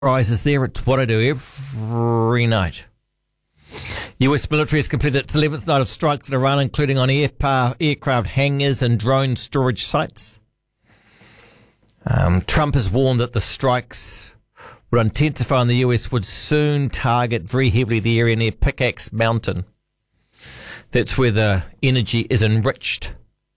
Rises there. It's what I do every night. US military has completed its 11th night of strikes in Iran, including on aircraft hangars and drone storage sites. Trump has warned that the strikes would intensify and the US would soon target very heavily the area near Pickaxe Mountain. That's where the energy is enriched.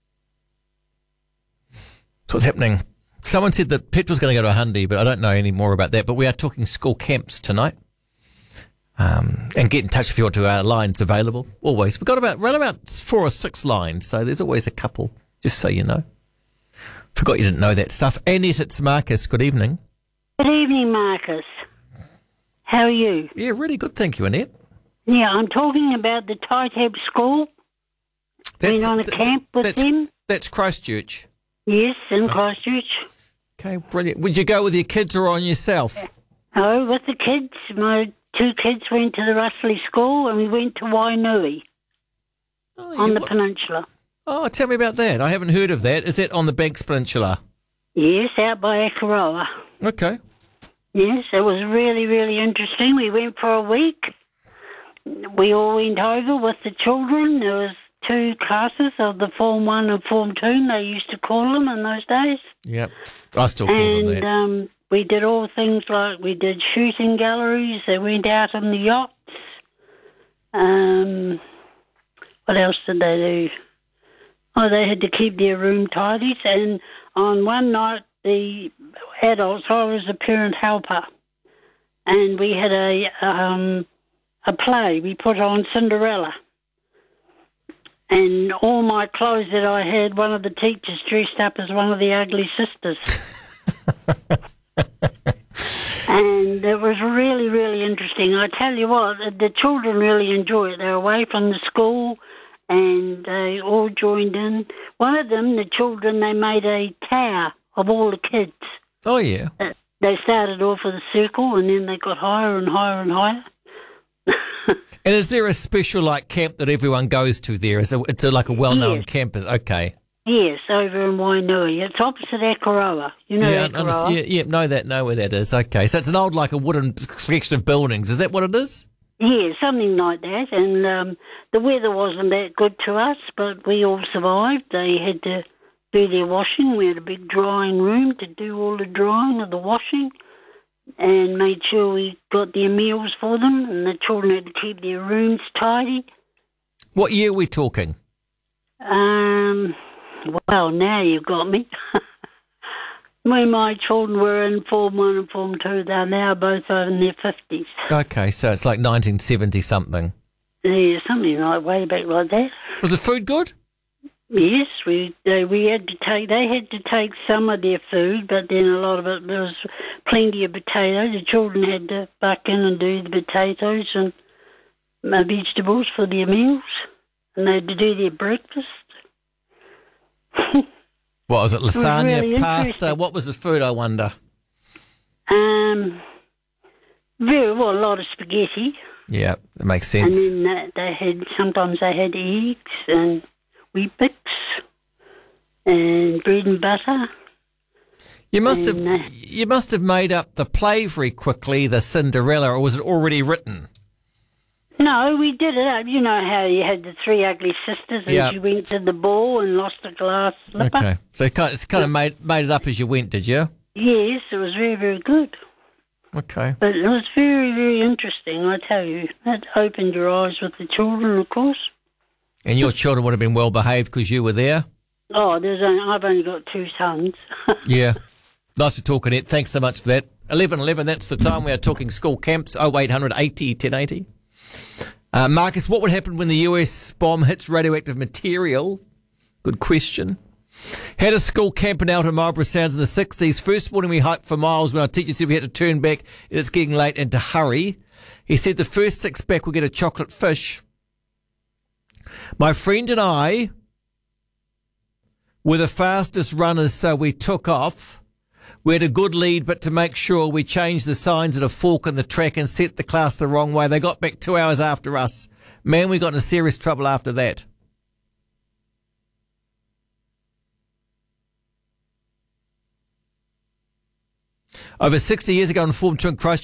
That's what's happening. Someone said that petrol's going to go to $100, but I don't know any more about that. But we are talking school camps tonight. And get in touch if you want to. Our line's available, always. We've got run about 4 or 6 lines, so there's always a couple, just so you know. Forgot you didn't know that stuff. Annette, it's Marcus. Good evening. Good evening, Marcus. How are you? Yeah, really good, thank you, Annette. Yeah, I'm talking about the Titeb school. Went on a camp with them. That's Christchurch. Yes, in Christchurch. Okay, brilliant. Would you go with your kids or on yourself? Oh, with the kids. My 2 kids went to the Russley School and we went to Wainui on the peninsula. Oh, tell me about that. I haven't heard of that. Is that on the Banks Peninsula? Yes, out by Akaroa. Okay. Yes, it was really, really interesting. We went for a week. We all went over with the children. There was 2 classes of the Form 1 and Form 2, they used to call them in those days. Yep, I still call them that. And we did all things like we did shooting galleries. They went out on the yachts. What else did they do? Oh, they had to keep their room tidy. And on one night, the adults, I was a parent helper, and we had a play. We put on Cinderella. And all my clothes that I had, one of the teachers dressed up as one of the ugly sisters. And it was really, really interesting. I tell you what, the children really enjoy it. They're away from the school and they all joined in. One of them, the children, they made a tower of all the kids. Oh, yeah. They started off with a circle and then they got higher and higher and higher. And is there a special camp that everyone goes to there? It's like a well-known campus. Okay. Yes, over in Wainui. It's opposite Akaroa. You know Akaroa? Know where that is. Okay, so it's an old, a wooden section of buildings. Is that what it is? Yeah, something like that. And the weather wasn't that good to us, but we all survived. They had to do their washing. We had a big drying room to do all the drying of the washing, and made sure we got their meals for them, and the children had to keep their rooms tidy. What year are we talking? Well, now you've got me. When my children were in Form 1 and Form 2, they're now both in their 50s. Okay, so it's like 1970-something. Yeah, something way back like that. Was the food good? Yes, we had to take. They had to take some of their food, but then a lot of it, there was plenty of potatoes. The children had to buck in and do the potatoes and vegetables for their meals, and they had to do their breakfast. What was it? Lasagna, really pasta? What was the food, I wonder? A lot of spaghetti. Yeah, that makes sense. And then sometimes they had eggs and Weet-Bix and bread and butter. You must have made up the play very quickly, the Cinderella, or was it already written? No, we did it up. You know how you had the 3 ugly sisters and she went to the ball and lost a glass slipper? Okay. So it's kind of made it up as you went, did you? Yes, it was very, very good. Okay. But it was very, very interesting, I tell you. That opened your eyes with the children, of course. And your children would have been well behaved because you were there? Oh, I've only got 2 sons. Yeah. Nice to talk, Annette. Thanks so much for that. 11:11, that's the time we are talking school camps. 0800 80 1080. Marcus, what would happen when the US bomb hits radioactive material? Good question. Had a school camp in Outer Marlborough Sounds in the 60s. First morning we hiked for miles when our teacher said we had to turn back. It's getting late and to hurry. He said the first 6 back we'll get a chocolate fish. My friend and I were the fastest runners, so we took off. We had a good lead, but to make sure we changed the signs at a fork in the track and set the class the wrong way. They got back 2 hours after us. Man, we got into serious trouble after that. Over 60 years ago in Form 2 in Christchurch,